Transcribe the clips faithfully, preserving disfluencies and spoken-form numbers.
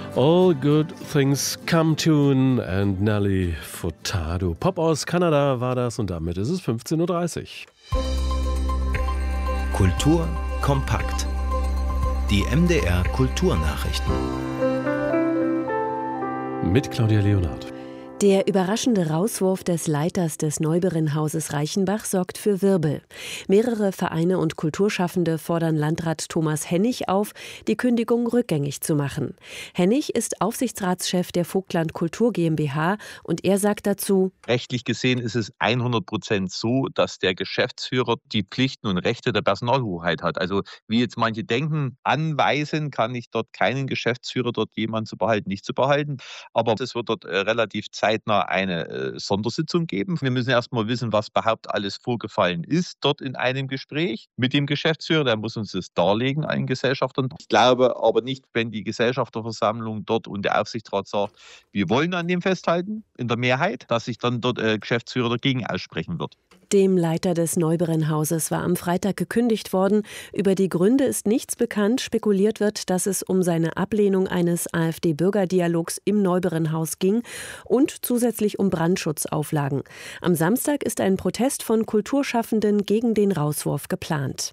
All Good Things Come Tune and Nelly Furtado. Pop aus Kanada war das und damit ist es fünfzehn Uhr dreißig. Kultur kompakt. Die M D R Kulturnachrichten. Mit Claudia Leonard. Der überraschende Rauswurf des Leiters des Neuberen-Hauses Reichenbach sorgt für Wirbel. Mehrere Vereine und Kulturschaffende fordern Landrat Thomas Hennig auf, die Kündigung rückgängig zu machen. Hennig ist Aufsichtsratschef der Vogtland Kultur GmbH und er sagt dazu: Rechtlich gesehen ist es hundert Prozent so, dass der Geschäftsführer die Pflichten und Rechte der Personalhoheit hat. Also wie jetzt manche denken, anweisen kann ich dort keinen Geschäftsführer, dort jemanden zu behalten, nicht zu behalten. Aber es wird dort äh, relativ zeitnah eine äh, Sondersitzung geben. Wir müssen erst mal wissen, was überhaupt alles vorgefallen ist dort in einem Gespräch mit dem Geschäftsführer. Der muss uns das darlegen, allen Gesellschaftern. Ich glaube aber nicht, wenn die Gesellschafterversammlung dort und der Aufsichtsrat sagt, wir wollen an dem festhalten, in der Mehrheit, dass sich dann dort äh, Geschäftsführer dagegen aussprechen wird. Dem Leiter des Neuberen-Hauses war am Freitag gekündigt worden. Über die Gründe ist nichts bekannt. Spekuliert wird, dass es um seine Ablehnung eines AfD-Bürgerdialogs im Neuberen-Haus ging und zusätzlich um Brandschutzauflagen. Am Samstag ist ein Protest von Kulturschaffenden gegen den Rauswurf geplant.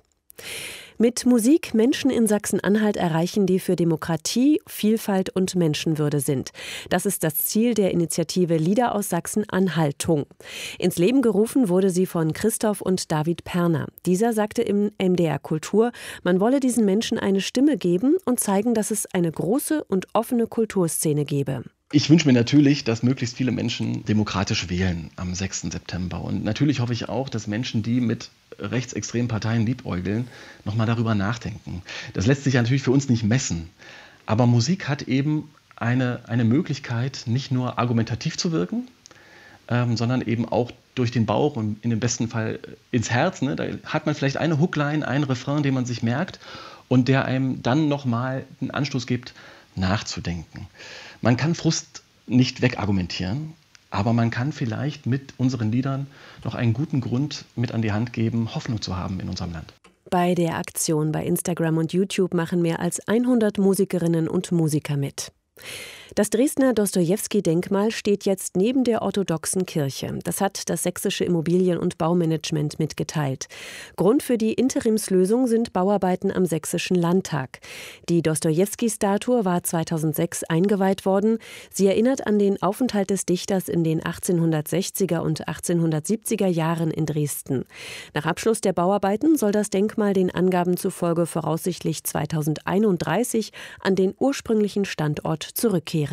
Mit Musik Menschen in Sachsen-Anhalt erreichen, die für Demokratie, Vielfalt und Menschenwürde sind. Das ist das Ziel der Initiative Lieder aus Sachsen-Anhaltung. Ins Leben gerufen wurde sie von Christoph und David Perner. Dieser sagte im M D R Kultur, man wolle diesen Menschen eine Stimme geben und zeigen, dass es eine große und offene Kulturszene gebe. Ich wünsche mir natürlich, dass möglichst viele Menschen demokratisch wählen am sechsten September. Und natürlich hoffe ich auch, dass Menschen, die mit rechtsextremen Parteien liebäugeln, nochmal darüber nachdenken. Das lässt sich ja natürlich für uns nicht messen. Aber Musik hat eben eine, eine Möglichkeit, nicht nur argumentativ zu wirken, ähm, sondern eben auch durch den Bauch und in dem besten Fall ins Herz. Ne? Da hat man vielleicht eine Hookline, einen Refrain, den man sich merkt und der einem dann nochmal einen Anstoß gibt, nachzudenken. Man kann Frust nicht wegargumentieren, aber man kann vielleicht mit unseren Liedern noch einen guten Grund mit an die Hand geben, Hoffnung zu haben in unserem Land. Bei der Aktion bei Instagram und YouTube machen mehr als hundert Musikerinnen und Musiker mit. Das Dresdner Dostojewski-Denkmal steht jetzt neben der orthodoxen Kirche. Das hat das sächsische Immobilien- und Baumanagement mitgeteilt. Grund für die Interimslösung sind Bauarbeiten am Sächsischen Landtag. Die Dostojewski-Statue war zweitausendsechs eingeweiht worden. Sie erinnert an den Aufenthalt des Dichters in den achtzehnhundertsechziger und achtzehnhundertsiebziger Jahren in Dresden. Nach Abschluss der Bauarbeiten soll das Denkmal den Angaben zufolge voraussichtlich zweitausendeinunddreißig an den ursprünglichen Standort zurückkehren.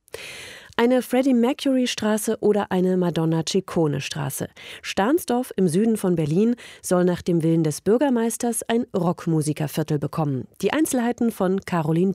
Eine Freddie-Mercury-Straße oder eine Madonna-Ciccone-Straße. Stahnsdorf im Süden von Berlin soll nach dem Willen des Bürgermeisters ein Rockmusikerviertel bekommen. Die Einzelheiten von Caroline